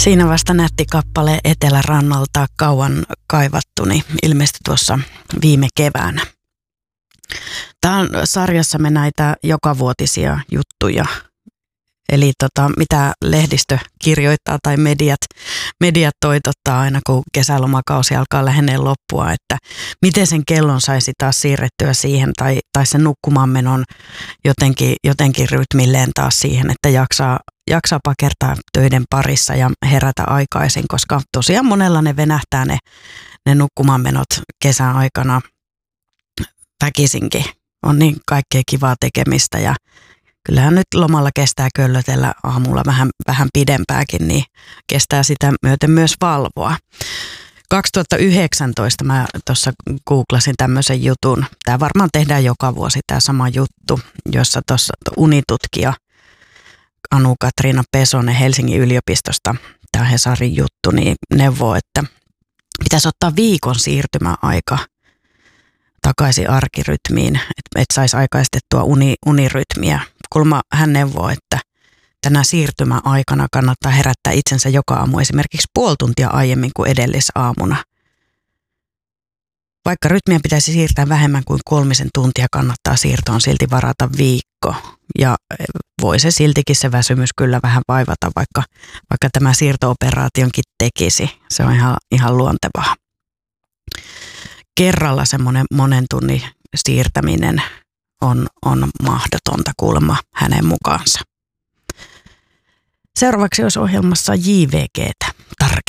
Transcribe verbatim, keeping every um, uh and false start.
Siinä vasta nätti kappale Etelärannalta, kauan kaivattuni, ilmestyi tuossa viime keväänä. Tämä on sarjassamme näitä jokavuotisia juttuja, eli tota, mitä lehdistö kirjoittaa tai mediat, mediat toitottaa aina kun kesälomakausi alkaa lähenee loppua, että miten sen kellon saisi taas siirrettyä siihen tai, tai sen nukkumaan menon jotenkin, jotenkin rytmilleen taas siihen, että jaksaa, jaksaa pakertaa töiden parissa ja herätä aikaisin, koska tosiaan monella ne venähtää ne, ne nukkumaan menot kesän aikana väkisinkin. On niin kaikkea kivaa tekemistä ja kyllähän nyt lomalla kestää köllötellä aamulla vähän, vähän pidempääkin, niin kestää sitä myöten myös valvoa. kaksituhattayhdeksäntoista mä tuossa googlasin tämmöisen jutun. Tämä varmaan tehdään joka vuosi tämä sama juttu, jossa tuossa unitutkija Anu-Katriina Pesonen Helsingin yliopistosta, tämä Hesarin juttu, niin neuvoo, että pitäisi ottaa viikon siirtymäaika takaisin arkirytmiin, että et saisi aikaistettua uni, unirytmiä. Kulma hän neuvoo, että tänä siirtymäaikana kannattaa herättää itsensä joka aamu esimerkiksi puoli tuntia aiemmin kuin edellisaamuna. Vaikka rytmiä pitäisi siirtää vähemmän kuin kolmisen tuntia, kannattaa siirtoon silti varata viikko. Ja voi se siltikin se väsymys kyllä vähän vaivata, vaikka, vaikka tämä siirto-operaationkin tekisi. Se on ihan, ihan luontevaa. Kerralla semmoinen monen tunnin siirtäminen on, on mahdotonta kuulemma hänen mukaansa. Seuraavaksi olisi ohjelmassa J V G:tä tarkemmin.